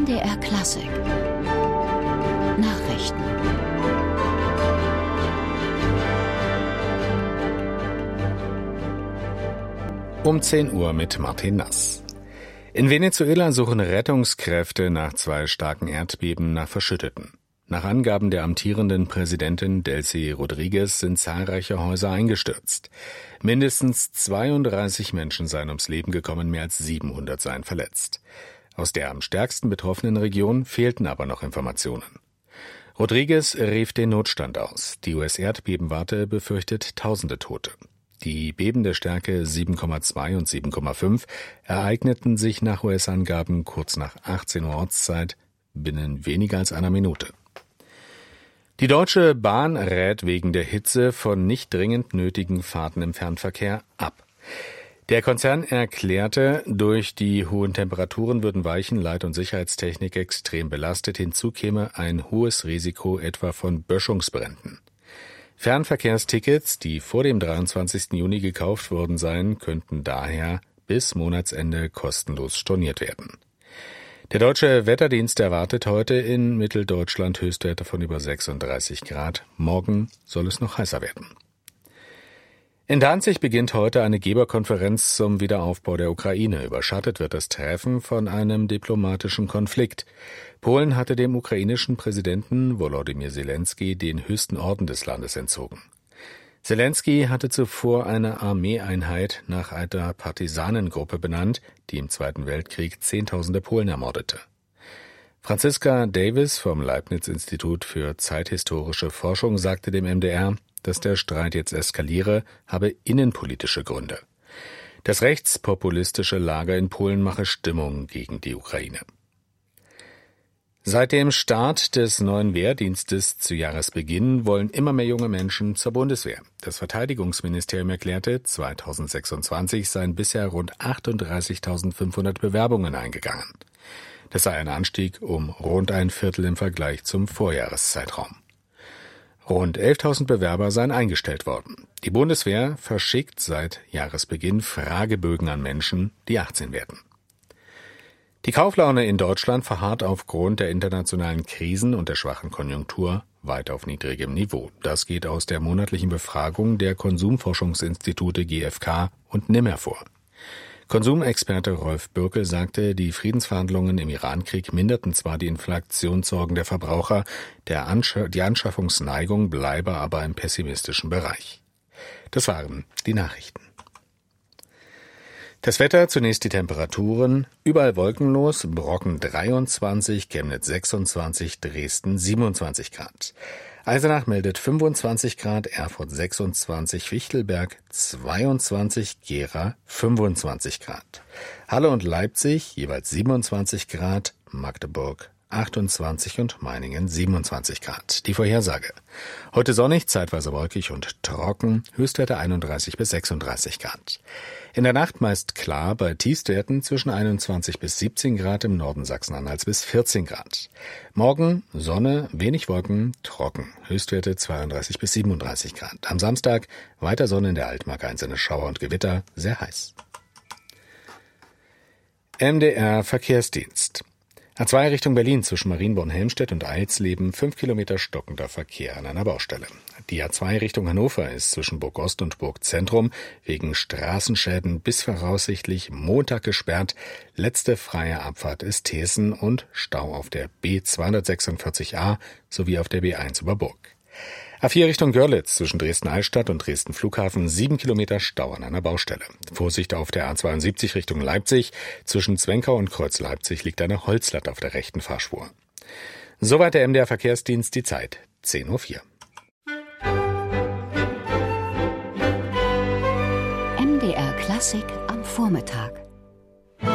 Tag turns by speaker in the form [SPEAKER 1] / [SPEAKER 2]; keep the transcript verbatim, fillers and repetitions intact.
[SPEAKER 1] M D R Klassik Nachrichten.
[SPEAKER 2] Um zehn Uhr mit Martin Nass. In Venezuela suchen Rettungskräfte nach zwei starken Erdbeben nach Verschütteten. Nach Angaben der amtierenden Präsidentin Delcy Rodriguez sind zahlreiche Häuser eingestürzt. Mindestens zweiunddreißig Menschen seien ums Leben gekommen, mehr als siebenhundert seien verletzt. Aus der am stärksten betroffenen Region fehlten aber noch Informationen. Rodriguez rief den Notstand aus. Die U S-Erdbebenwarte befürchtet tausende Tote. Die Beben der Stärke sieben Komma zwei und sieben Komma fünf ereigneten sich nach U S-Angaben kurz nach achtzehn Uhr Ortszeit binnen weniger als einer Minute. Die Deutsche Bahn rät wegen der Hitze von nicht dringend nötigen Fahrten im Fernverkehr ab. Der Konzern erklärte, durch die hohen Temperaturen würden Weichen, Leit- und Sicherheitstechnik extrem belastet. Hinzu käme ein hohes Risiko etwa von Böschungsbränden. Fernverkehrstickets, die vor dem dreiundzwanzigsten Juni gekauft worden seien, könnten daher bis Monatsende kostenlos storniert werden. Der Deutsche Wetterdienst erwartet heute in Mitteldeutschland Höchstwerte von über sechsunddreißig Grad. Morgen soll es noch heißer werden. In Danzig beginnt heute eine Geberkonferenz zum Wiederaufbau der Ukraine. Überschattet wird das Treffen von einem diplomatischen Konflikt. Polen hatte dem ukrainischen Präsidenten Volodymyr Zelensky den höchsten Orden des Landes entzogen. Zelensky hatte zuvor eine Armeeeinheit nach einer Partisanengruppe benannt, die im Zweiten Weltkrieg Zehntausende Polen ermordete. Franziska Davis vom Leibniz-Institut für zeithistorische Forschung sagte dem M D R, dass der Streit jetzt eskaliere, habe innenpolitische Gründe. Das rechtspopulistische Lager in Polen mache Stimmung gegen die Ukraine. Seit dem Start des neuen Wehrdienstes zu Jahresbeginn wollen immer mehr junge Menschen zur Bundeswehr. Das Verteidigungsministerium erklärte, zweitausendsechsundzwanzig seien bisher rund achtunddreißigtausendfünfhundert Bewerbungen eingegangen. Das sei ein Anstieg um rund ein Viertel im Vergleich zum Vorjahreszeitraum. Rund elftausend Bewerber seien eingestellt worden. Die Bundeswehr verschickt seit Jahresbeginn Fragebögen an Menschen, die achtzehn werden. Die Kauflaune in Deutschland verharrt aufgrund der internationalen Krisen und der schwachen Konjunktur weit auf niedrigem Niveau. Das geht aus der monatlichen Befragung der Konsumforschungsinstitute G f K und N I M hervor. Konsumexperte Rolf Bürkel sagte, die Friedensverhandlungen im Irankrieg minderten zwar die Inflationssorgen der Verbraucher, der Ansch- die Anschaffungsneigung bleibe aber im pessimistischen Bereich. Das waren die Nachrichten. Das Wetter, zunächst die Temperaturen, überall wolkenlos, Brocken dreiundzwanzig, Chemnitz sechsundzwanzig, Dresden siebenundzwanzig Grad. Eisenach meldet fünfundzwanzig Grad, Erfurt sechsundzwanzig, Fichtelberg zweiundzwanzig, Gera fünfundzwanzig Grad. Halle und Leipzig jeweils siebenundzwanzig Grad, Magdeburg achtundzwanzig und Meiningen siebenundzwanzig Grad. Die Vorhersage. Heute sonnig, zeitweise wolkig und trocken, Höchstwerte einunddreißig bis sechsunddreißig Grad. In der Nacht meist klar, bei Tiefstwerten zwischen einundzwanzig bis siebzehn Grad, im Norden Sachsen-Anhalts bis vierzehn Grad. Morgen Sonne, wenig Wolken, trocken, Höchstwerte zweiunddreißig bis siebenunddreißig Grad. Am Samstag weiter Sonne in der Altmark, einzelne Schauer und Gewitter, sehr heiß. M D R Verkehrsdienst. A zwei Richtung Berlin zwischen Marienborn-Helmstedt und Eilsleben, fünf Kilometer stockender Verkehr an einer Baustelle. Die A zwei Richtung Hannover ist zwischen Burg Ost und Burg Zentrum wegen Straßenschäden bis voraussichtlich Montag gesperrt. Letzte freie Abfahrt ist Thesen und Stau auf der B zweihundertsechsundvierzig A sowie auf der B eins über Burg. A vier Richtung Görlitz zwischen Dresden-Altstadt und Dresden-Flughafen, sieben Kilometer Stau an einer Baustelle. Vorsicht auf der A zweiundsiebzig Richtung Leipzig. Zwischen Zwenkau und Kreuz Leipzig liegt eine Holzlatte auf der rechten Fahrspur. Soweit der M D R Verkehrsdienst, die Zeit zehn Uhr vier.
[SPEAKER 1] M D R Klassik am Vormittag.